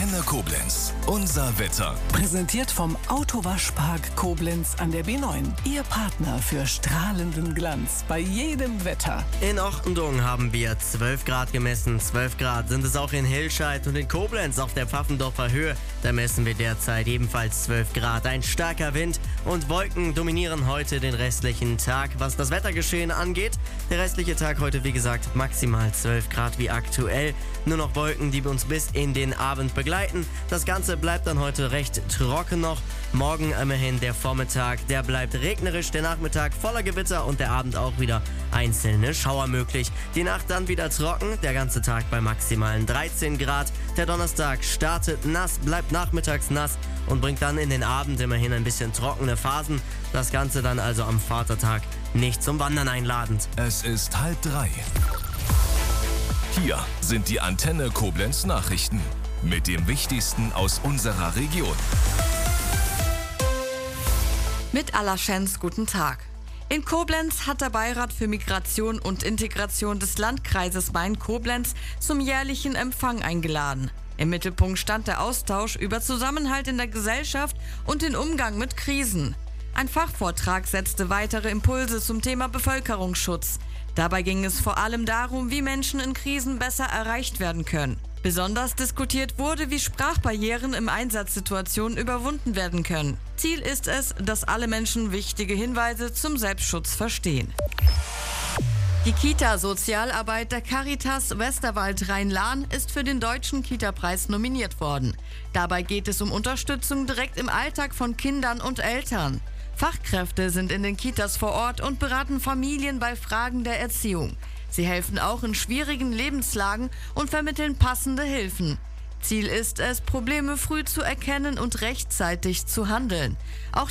Antenne Koblenz. Unser Wetter. Präsentiert vom Autowaschpark Koblenz an der B9. Ihr Partner für strahlenden Glanz bei jedem Wetter. In Ochtendung haben wir 12 Grad gemessen. 12 Grad sind es auch in Hilscheid und in Koblenz auf der Pfaffendorfer Höhe. Da messen wir derzeit ebenfalls 12 Grad. Ein starker Wind und Wolken dominieren heute den restlichen Tag. Was das Wettergeschehen angeht, der restliche Tag heute, wie gesagt, maximal 12 Grad wie aktuell. Nur noch Wolken, die uns bis in den Abend begleiten. Das Ganze bleibt dann heute recht trocken noch. Morgen immerhin der Vormittag, der bleibt regnerisch, der Nachmittag voller Gewitter und der Abend auch wieder einzelne Schauer möglich. Die Nacht dann wieder trocken, der ganze Tag bei maximalen 13 Grad. Der Donnerstag startet nass, bleibt nachmittags nass und bringt dann in den Abend immerhin ein bisschen trockene Phasen. Das Ganze dann also am Vatertag nicht zum Wandern einladend. Es ist 2:30. Hier sind die Antenne Koblenz Nachrichten mit dem Wichtigsten aus unserer Region. Mit Alaschens, guten Tag. In Koblenz hat der Beirat für Migration und Integration des Landkreises Main-Koblenz zum jährlichen Empfang eingeladen. Im Mittelpunkt stand der Austausch über Zusammenhalt in der Gesellschaft und den Umgang mit Krisen. Ein Fachvortrag setzte weitere Impulse zum Thema Bevölkerungsschutz. Dabei ging es vor allem darum, wie Menschen in Krisen besser erreicht werden können. Besonders diskutiert wurde, wie Sprachbarrieren in Einsatzsituationen überwunden werden können. Ziel ist es, dass alle Menschen wichtige Hinweise zum Selbstschutz verstehen. Die Kita-Sozialarbeit der Caritas Westerwald Rhein-Lahn ist für den Deutschen Kita-Preis nominiert worden. Dabei geht es um Unterstützung direkt im Alltag von Kindern und Eltern. Fachkräfte sind in den Kitas vor Ort und beraten Familien bei Fragen der Erziehung. Sie helfen auch in schwierigen Lebenslagen und vermitteln passende Hilfen. Ziel ist es, Probleme früh zu erkennen und rechtzeitig zu handeln. Auch